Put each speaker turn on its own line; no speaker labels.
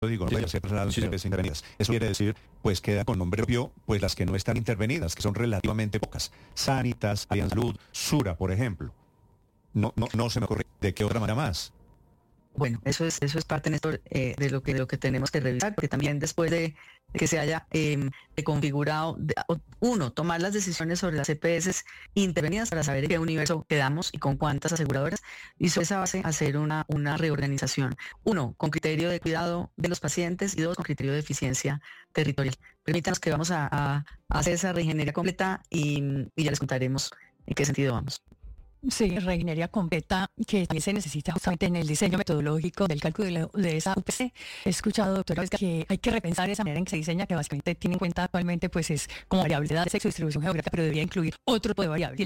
digo, no ser las EPS intervenidas. Eso quiere decir, pues queda con nombre propio, pues las que no están intervenidas, que son relativamente pocas. Sanitas, Allianz Salud, Sura, por ejemplo. No se me ocurre de qué otra manera más.
Bueno, eso es parte, Néstor, de lo que tenemos que revisar, porque también después de que se haya configurado, tomar las decisiones sobre las EPS intervenidas para saber en qué universo quedamos y con cuántas aseguradoras, y sobre esa base hacer una reorganización. 1, con criterio de cuidado de los pacientes, y 2, con criterio de eficiencia territorial. Permítanos que vamos a hacer esa reingeniería completa y ya les contaremos en qué sentido vamos.
Sí, reingeniería completa que también se necesita justamente en el diseño metodológico del cálculo de esa UPC. He escuchado, doctora, que hay que repensar esa manera en que se diseña, que básicamente tiene en cuenta actualmente pues es como variable de edad, sexo, distribución geográfica, pero debería incluir otro tipo de variables.